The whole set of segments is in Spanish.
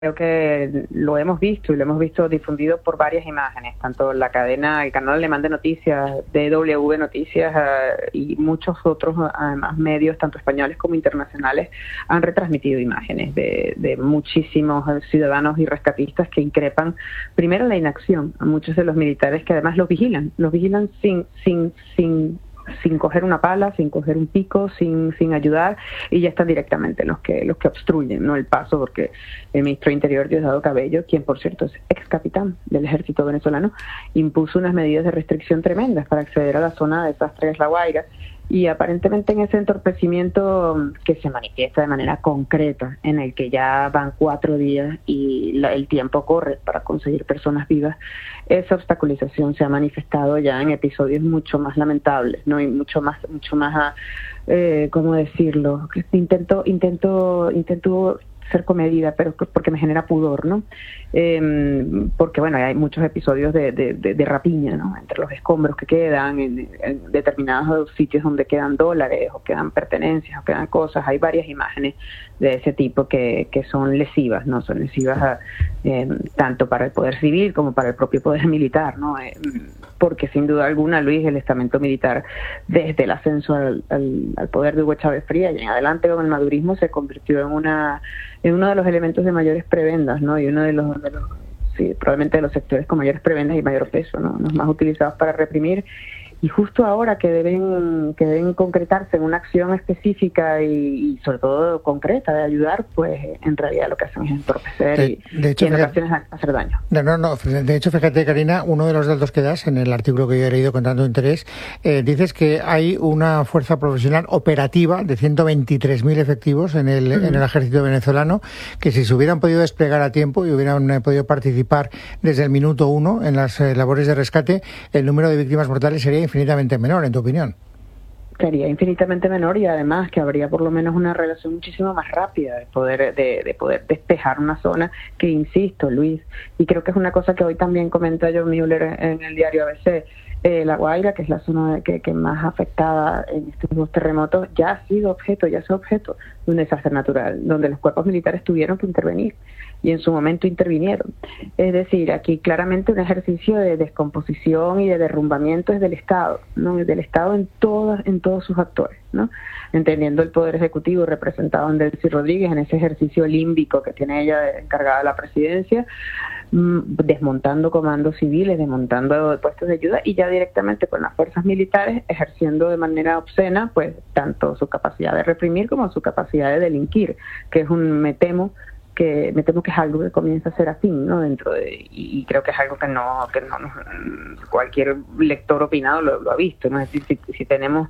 Creo que lo hemos visto y lo hemos visto difundido por varias imágenes, tanto la cadena, el canal alemán de noticias, DW Noticias y muchos otros, además, medios, tanto españoles como internacionales, han retransmitido imágenes de muchísimos ciudadanos y rescatistas que increpan primero la inacción a muchos de los militares que además los vigilan sin coger una pala, sin coger un pico, sin ayudar, y ya están directamente los que obstruyen, ¿no?, el paso, porque el ministro de Interior, Diosdado Cabello, quien por cierto es ex capitán del ejército venezolano, impuso unas medidas de restricción tremendas para acceder a la zona de desastre de La Guaira, y aparentemente en ese entorpecimiento que se manifiesta de manera concreta, en el que ya van 4 días y el tiempo corre para conseguir personas vivas, esa obstaculización se ha manifestado ya en episodios mucho más lamentables, ¿no? Y mucho más, ¿cómo decirlo? Intento ser comedida, pero porque me genera pudor, ¿no? Porque, bueno, hay muchos episodios de rapiña, ¿no?, entre los escombros que quedan en determinados sitios donde quedan dólares o quedan pertenencias o quedan cosas. Hay varias imágenes de ese tipo que son lesivas, ¿no? Son lesivas tanto para el poder civil como para el propio poder militar, ¿no? Porque sin duda alguna, Luis, el estamento militar, desde el ascenso al poder de Hugo Chávez Frías y en adelante con el madurismo, se convirtió en uno de los elementos de mayores prebendas, ¿no? Y uno de los probablemente de los sectores con mayores prebendas y mayor peso, ¿no? Los más utilizados para reprimir. Y justo ahora que deben concretarse en una acción específica y sobre todo concreta de ayudar, pues en realidad lo que hacen es entorpecer y en ocasiones hacer daño. No. De hecho, fíjate, Karina, uno de los datos que das en el artículo que yo he leído con tanto interés, dices que hay una fuerza profesional operativa de 123.000 efectivos en el ejército venezolano, que si se hubieran podido desplegar a tiempo y hubieran podido participar desde el minuto 1 en las labores de rescate, el número de víctimas mortales sería infinitamente menor, en tu opinión. Sería infinitamente menor, y además que habría por lo menos una relación muchísimo más rápida de poder despejar una zona que, insisto, Luis, y creo que es una cosa que hoy también comenta John Mueller en el diario ABC, La Guaira, que es la zona que más afectada en estos 2 terremotos, ya ha sido objeto de un desastre natural, donde los cuerpos militares tuvieron que intervenir y en su momento intervinieron. Es decir, aquí claramente un ejercicio de descomposición y de derrumbamiento es del Estado, ¿no? Del Estado en todos sus actores, ¿no? Entendiendo el Poder Ejecutivo representado en Delcy Rodríguez en ese ejercicio límbico que tiene ella encargada de la presidencia, desmontando comandos civiles, desmontando puestos de ayuda, y ya directamente con las fuerzas militares ejerciendo de manera obscena, pues, tanto su capacidad de reprimir como su capacidad de delinquir, que es me temo que es algo que comienza a ser así, ¿no? Y creo que es algo que no cualquier lector opinado lo ha visto, ¿no? Es decir, si tenemos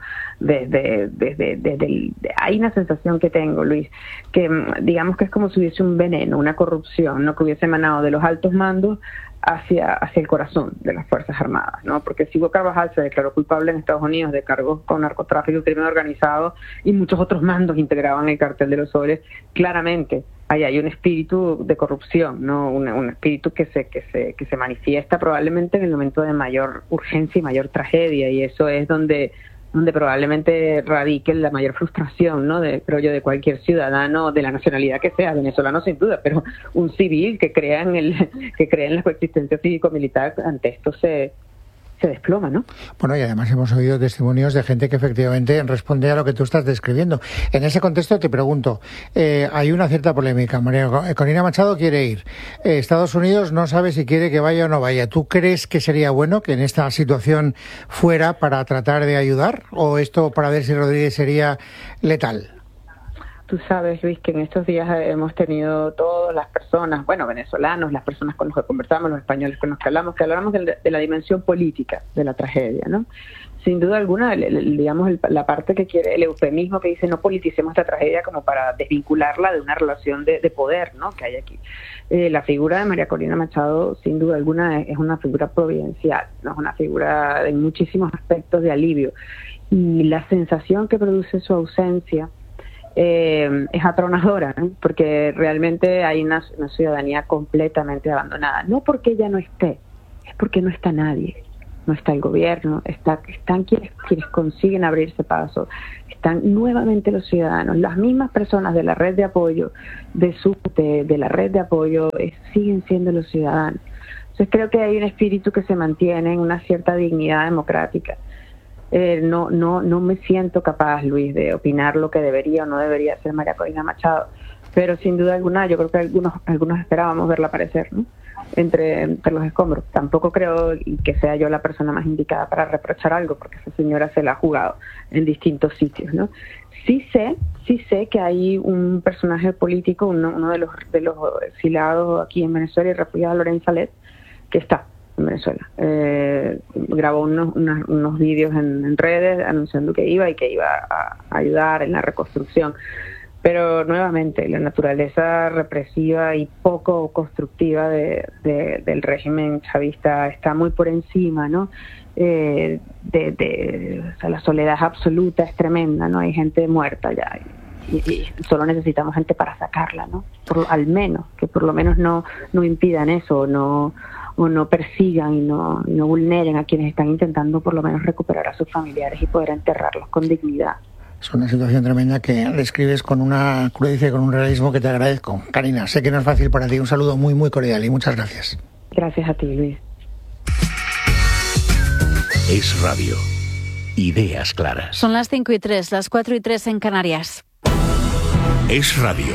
hay una sensación que tengo, Luis, que digamos que es como si hubiese un veneno, una corrupción, ¿no?, que hubiese emanado de los altos mandos hacia el corazón de las Fuerzas Armadas, ¿no? Porque si Hugo Carvajal se declaró culpable en Estados Unidos de cargos con narcotráfico y crimen organizado, y muchos otros mandos integraban el cartel de los soles, claramente ahí hay un espíritu de corrupción, ¿no? Un espíritu que se manifiesta probablemente en el momento de mayor urgencia y mayor tragedia, y eso es donde probablemente radique la mayor frustración, ¿no?, creo yo, de cualquier ciudadano de la nacionalidad que sea, venezolano sin duda, pero un civil que crea en la coexistencia cívico-militar, ante esto se desploma, ¿no? Bueno, y además hemos oído testimonios de gente que efectivamente responde a lo que tú estás describiendo. En ese contexto te pregunto, hay una cierta polémica. María Corina Machado quiere ir. Estados Unidos no sabe si quiere que vaya o no vaya. ¿Tú crees que sería bueno que en esta situación fuera para tratar de ayudar? ¿O esto para Delcy Rodríguez sería letal? Tú sabes, Luis, que en estos días hemos tenido todas las personas, bueno, venezolanos, las personas con las que conversamos, los españoles con los que hablamos de la dimensión política de la tragedia, ¿no? Sin duda alguna, digamos, la parte que quiere, el eufemismo que dice no politicemos esta tragedia, como para desvincularla de una relación de poder, ¿no?, que hay aquí. La figura de María Corina Machado, sin duda alguna, es una figura providencial, ¿no? Es una figura en muchísimos aspectos de alivio. Y la sensación que produce su ausencia es atronadora, ¿no?, porque realmente hay una ciudadanía completamente abandonada, no porque ella no esté, es porque no está nadie, no está el gobierno, están quienes consiguen abrirse paso, están nuevamente los ciudadanos, las mismas personas de la red de apoyo, de la red de apoyo, siguen siendo los ciudadanos. Entonces creo que hay un espíritu que se mantiene en una cierta dignidad democrática. No me siento capaz, Luis, de opinar lo que debería o no debería hacer María Corina Machado, pero sin duda alguna yo creo que algunos esperábamos verla aparecer, ¿no?, entre los escombros. Tampoco creo que sea yo la persona más indicada para reprochar algo, porque esa señora se la ha jugado en distintos sitios, ¿no? Sí sé que hay un personaje político, uno de los exiliados aquí en Venezuela y refugiado, Lorenzo Salet, que está en Venezuela. Grabó unos vídeos en redes anunciando que iba a ayudar en la reconstrucción. Pero nuevamente, la naturaleza represiva y poco constructiva del régimen chavista está muy por encima, ¿no? O sea, la soledad absoluta es tremenda, ¿no? Hay gente muerta ya y solo necesitamos gente para sacarla, ¿no? Al menos, que por lo menos no impidan eso, o no persigan y no vulneren a quienes están intentando por lo menos recuperar a sus familiares y poder enterrarlos con dignidad. Es una situación tremenda que describes con una crudeza y con un realismo que te agradezco. Karina, sé que no es fácil para ti. Un saludo muy, muy cordial y muchas gracias. Gracias a ti, Luis. Es Radio. Ideas claras. Son las 5:03, las 4:03 en Canarias. Es Radio.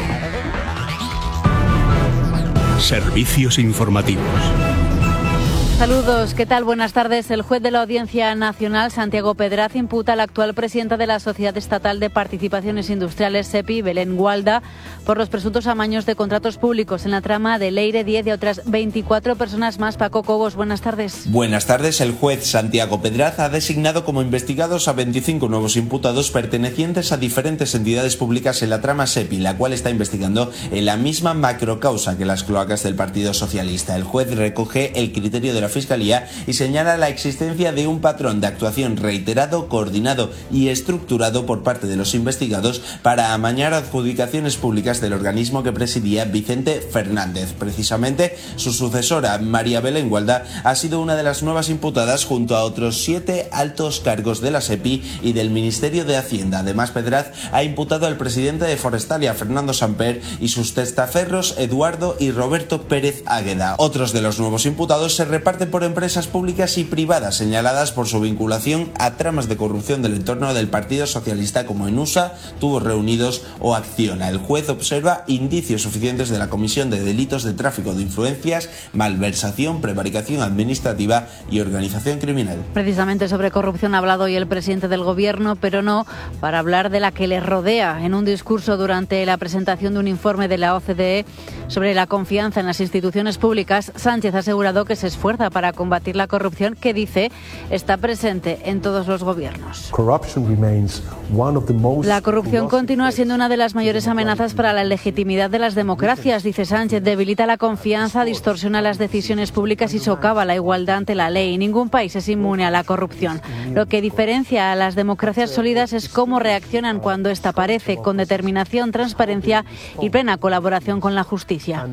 Servicios informativos. Saludos, ¿qué tal? Buenas tardes. El juez de la Audiencia Nacional, Santiago Pedraz, imputa a la actual presidenta de la Sociedad Estatal de Participaciones Industriales, SEPI, Belén Gualda, por los presuntos amaños de contratos públicos en la trama de Leire 10 y otras 24 personas más. Paco Cobos, buenas tardes. Buenas tardes. El juez Santiago Pedraz ha designado como investigados a 25 nuevos imputados pertenecientes a diferentes entidades públicas en la trama SEPI, la cual está investigando en la misma macrocausa que las cloacas del Partido Socialista. El juez recoge el criterio de la Fiscalía y señala la existencia de un patrón de actuación reiterado, coordinado y estructurado por parte de los investigados para amañar adjudicaciones públicas del organismo que presidía Vicente Fernández. Precisamente, su sucesora, María Belén Gualda, ha sido una de las nuevas imputadas junto a otros 7 altos cargos de la SEPI y del Ministerio de Hacienda. Además, Pedraz ha imputado al presidente de Forestalia, Fernando Samper, y sus testaferros, Eduardo y Roberto Pérez Águeda. Otros de los nuevos imputados se reparten por empresas públicas y privadas señaladas por su vinculación a tramas de corrupción del entorno del Partido Socialista como Enusa, Tubos Reunidos o Acciona. El juez observa indicios suficientes de la comisión de delitos de tráfico de influencias, malversación, prevaricación administrativa y organización criminal. Precisamente sobre corrupción ha hablado hoy el presidente del Gobierno, pero no para hablar de la que le rodea. En un discurso durante la presentación de un informe de la OCDE sobre la confianza en las instituciones públicas, Sánchez ha asegurado que se esfuerza para combatir la corrupción que, dice, está presente en todos los gobiernos. La corrupción continúa siendo una de las mayores amenazas para la legitimidad de las democracias, dice Sánchez. Debilita la confianza, distorsiona las decisiones públicas y socava la igualdad ante la ley. Ningún país es inmune a la corrupción. Lo que diferencia a las democracias sólidas es cómo reaccionan cuando esta aparece, con determinación, transparencia y plena colaboración con la justicia.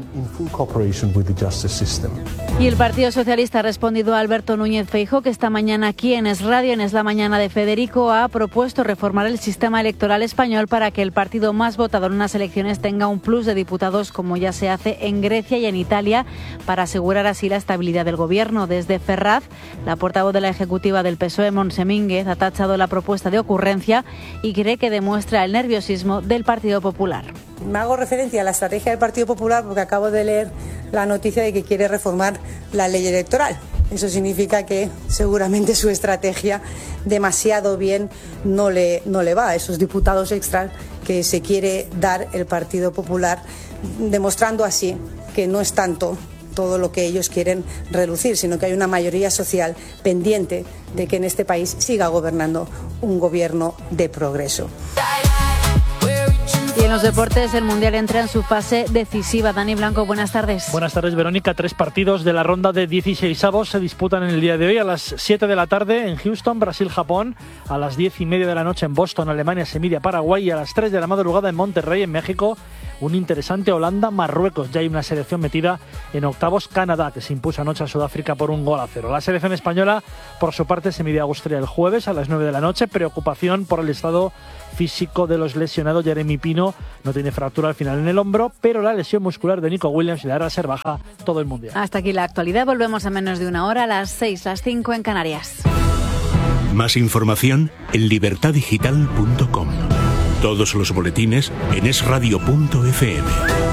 Y el Partido Socialista ha respondido a Alberto Núñez Feijóo, que esta mañana aquí en Es Radio, en Es la Mañana de Federico, ha propuesto reformar el sistema electoral español para que el partido más votado en unas elecciones tenga un plus de diputados, como ya se hace en Grecia y en Italia, para asegurar así la estabilidad del gobierno. Desde Ferraz, la portavoz de la ejecutiva del PSOE, Montse Mínguez, ha tachado la propuesta de ocurrencia y cree que demuestra el nerviosismo del Partido Popular. Me hago referencia a la estrategia del Partido Popular porque acabo de leer la noticia de que quiere reformar la ley electoral. Eso significa que seguramente su estrategia demasiado bien no le va a esos diputados extras que se quiere dar el Partido Popular, demostrando así que no es tanto todo lo que ellos quieren reducir, sino que hay una mayoría social pendiente de que en este país siga gobernando un gobierno de progreso. Y en los deportes, el Mundial entra en su fase decisiva. Dani Blanco, buenas tardes. Buenas tardes, Verónica. 3 partidos de la ronda de 16avos se disputan en el día de hoy. A las 7 de la tarde en Houston, Brasil-Japón. A las 10:30 de la noche en Boston, Alemania se mide a Paraguay. Y a las 3 de la madrugada en Monterrey, en México, un interesante Holanda-Marruecos. Ya hay una selección metida en octavos, Canadá, que se impuso anoche a Sudáfrica por 1-0. La selección española, por su parte, se mide a Austria el jueves a las 9 de la noche. Preocupación por el estado físico de los lesionados. Jeremy Pino no tiene fractura al final en el hombro, pero la lesión muscular de Nico Williams le hará ser baja todo el mundial. Hasta aquí la actualidad. Volvemos a menos de una hora, a las 6, las 5 en Canarias. Más información en libertadigital.com. Todos los boletines en esradio.fm.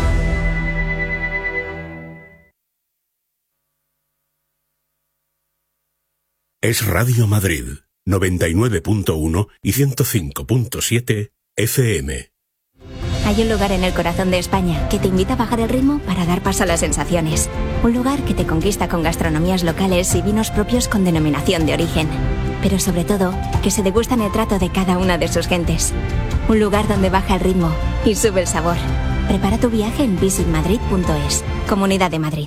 Es Radio Madrid, 99.1 y 105.7 FM. Hay un lugar en el corazón de España que te invita a bajar el ritmo para dar paso a las sensaciones. Un lugar que te conquista con gastronomías locales y vinos propios con denominación de origen. Pero sobre todo, que se degusta en el trato de cada una de sus gentes. Un lugar donde baja el ritmo y sube el sabor. Prepara tu viaje en visitmadrid.es. Comunidad de Madrid.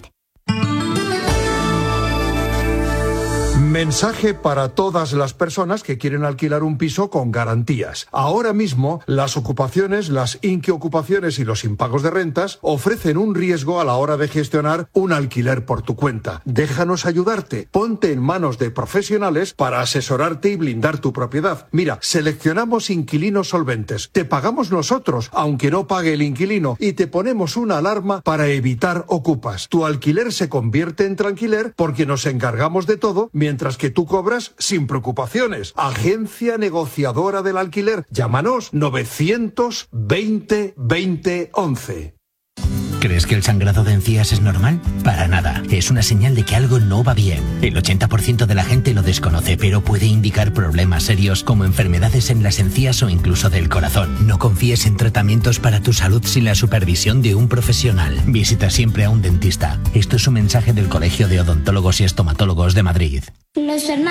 Mensaje para todas las personas que quieren alquilar un piso con garantías. Ahora mismo, las ocupaciones, las inquiocupaciones y los impagos de rentas ofrecen un riesgo a la hora de gestionar un alquiler por tu cuenta. Déjanos ayudarte. Ponte en manos de profesionales para asesorarte y blindar tu propiedad. Mira, seleccionamos inquilinos solventes. Te pagamos nosotros, aunque no pague el inquilino, y te ponemos una alarma para evitar ocupas. Tu alquiler se convierte en tranquiler porque nos encargamos de todo, mientras que tú cobras sin preocupaciones. Agencia negociadora del alquiler. Llámanos 920 20 11. ¿Crees que el sangrado de encías es normal? Para nada. Es una señal de que algo no va bien. El 80% de la gente lo desconoce, pero puede indicar problemas serios como enfermedades en las encías o incluso del corazón. No confíes en tratamientos para tu salud sin la supervisión de un profesional. Visita siempre a un dentista. Esto es un mensaje del Colegio de Odontólogos y Estomatólogos de Madrid. Los hermanos